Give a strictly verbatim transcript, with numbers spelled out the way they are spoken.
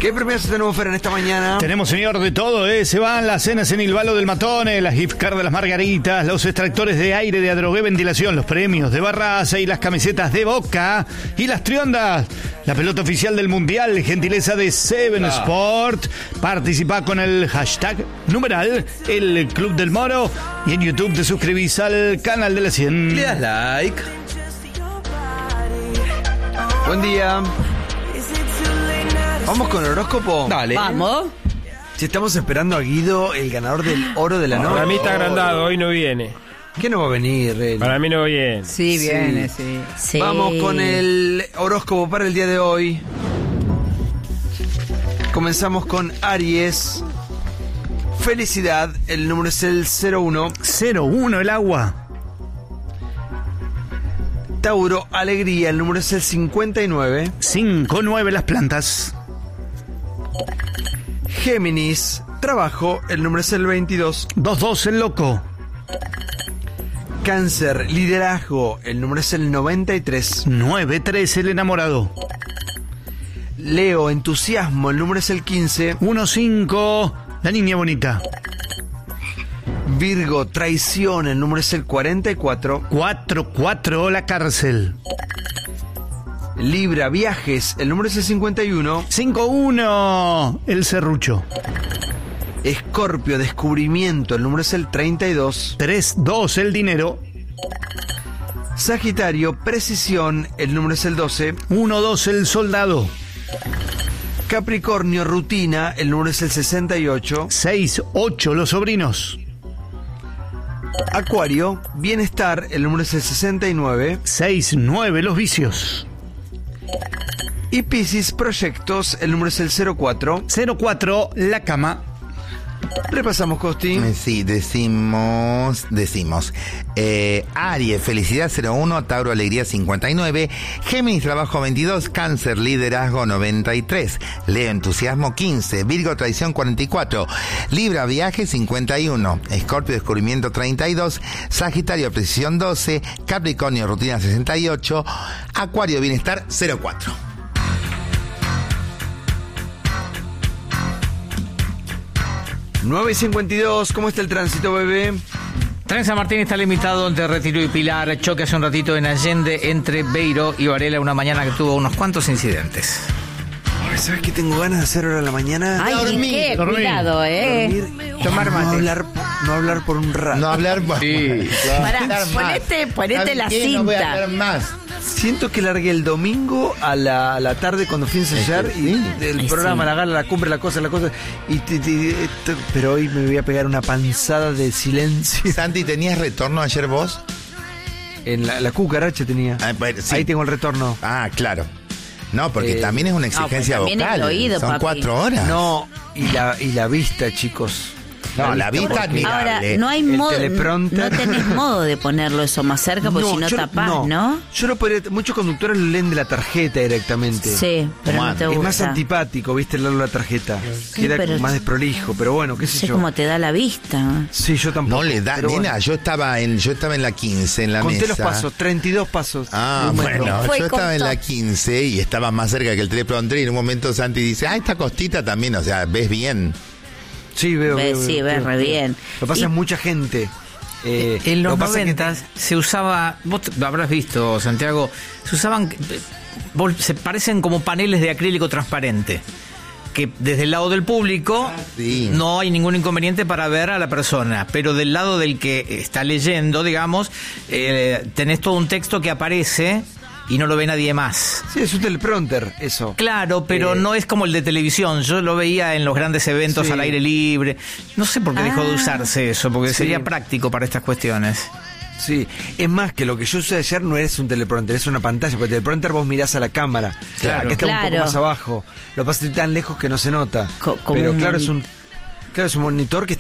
¿Qué premios tenemos, Fer, en esta mañana? Tenemos, señor, de todo, ¿eh? Se van las cenas en el Balo del Matone, las gift cards de las Margaritas, los extractores de aire de Adrogué Ventilación, los premios de Barraza y las camisetas de Boca y las triondas. La pelota oficial del Mundial, gentileza de Seven ah. Sport. Participa con el hashtag numeral El Club del Moro y en YouTube te suscribís al canal de la cien. Le das like. Buen día. ¿Vamos con el horóscopo? Dale. Vamos. Si estamos esperando a Guido, el ganador del oro de la noche. Para mí está agrandado, hoy no viene. ¿Qué no va a venir, él? Para mí no viene. Sí, Sí. viene, sí. Sí. Vamos con el horóscopo para el día de hoy. Comenzamos con Aries. Felicidad, el número es el cero uno. cero uno el agua. Tauro, alegría, el número es el cincuenta y nueve. cinco nueve las plantas. Géminis, trabajo, el número es el veintidós. dos dos el loco. Cáncer, liderazgo, el número es el noventa y tres. nueve tres el enamorado. Leo, entusiasmo, el número es el quince. uno cinco la niña bonita. Virgo, traición, el número es el cuarenta y cuatro. cuatro cuatro la cárcel. Libra, viajes, el número es el cincuenta y uno. cinco uno el serrucho. Escorpio, descubrimiento, el número es el treinta y dos. tres dos el dinero. Sagitario, precisión, el número es el doce. uno dos el soldado. Capricornio, rutina, el número es el sesenta y ocho. seis ocho los sobrinos. Acuario, bienestar, el número es el sesenta y nueve. seis nueve los vicios. Y Piscis, proyectos, el número es el cero cuatro. cero cuatro la cama. Repasamos, Costi. Eh, Sí, decimos, decimos. Eh, Aries, felicidad cero uno, Tauro, alegría cincuenta y nueve, Géminis, trabajo veintidós, Cáncer, liderazgo noventa y tres, Leo, entusiasmo quince, Virgo, traición cuarenta y cuatro, Libra, viaje cincuenta y uno, Escorpio, descubrimiento treinta y dos, Sagitario, precisión doce, Capricornio, rutina sesenta y ocho, Acuario, bienestar cero cuatro. nueve y cincuenta y dos, ¿cómo está el tránsito, bebé? Tren San Martín está limitado entre Retiro y Pilar. Choque hace un ratito en Allende entre Beiro y Varela, una mañana que tuvo unos cuantos incidentes. Ay, ¿sabes qué tengo ganas de hacer ahora a la mañana? Ay, Dormí, qué dormí. cuidado, eh. Dormir, Tomar no mate. hablar, no hablar por un rato. No hablar más. Sí. Pará, ponete, ponete la ¿Qué? No voy a cinta. hablar más. Siento que largué el domingo a la, a la tarde cuando fui a ensayar y el Ay, programa, sí. la gala, la cumbre, la cosa, la cosa. Y te- te- te- pero hoy me voy a pegar una panzada de silencio. Santi, ¿tenías retorno ayer vos? En la, la cucaracha tenía. Ah, bueno, sí. Ahí tengo el retorno. Ah, claro. No, porque Eh, también es una exigencia pues también vocal. el oído, Son papi. cuatro horas. No, y la, y la vista, chicos. No, la vista porque- admirable. Ahora, no hay El modo, teleprompter. no tenés modo de ponerlo eso más cerca, porque si no yo- tapás, ¿no? Yo lo podría. Muchos conductores lo leen de la tarjeta directamente. Sí, pero no te Es gusta. más antipático, viste, leerlo de la tarjeta. Sí, Queda pero- más desprolijo, pero bueno, qué No sé sé yo. cómo te da la vista. Sí, yo tampoco. No le da, pero nena, bueno. yo estaba en yo estaba en la quince en la Conté mesa. los pasos, treinta y dos pasos. Ah, Un metro. bueno, Fue yo estaba en corto. la quince y estaba más cerca que el teleprompter y en un momento Santi dice, ah, esta costita también, o sea, ves bien. Sí, veo. Ve, veo, sí, veo, ves veo, re veo. bien. Lo que pasa Y- es mucha gente. Eh, En lo los que pasa es que- noventas se usaba, vos lo habrás visto, Santiago, se usaban, eh, vol- se parecen como paneles de acrílico transparente, que desde el lado del público sí. no hay ningún inconveniente para ver a la persona, pero del lado del que está leyendo, digamos, eh, tenés todo un texto que aparece y no lo ve nadie más. Sí, es un teleprompter, eso. Claro, pero Eh, no es como el de televisión. Yo lo veía en los grandes eventos Sí. al aire libre. No sé por qué dejó de Ah. usarse eso, porque Sí. sería práctico para estas cuestiones. Sí, es más que lo que yo usé ayer no es un teleprompter, es una pantalla, porque el teleprompter vos mirás a la cámara, Claro. que está un Claro. poco más abajo. Lo que pasa es que está tan lejos que no se nota. Co- como Pero un claro, moni- es un claro, es un monitor que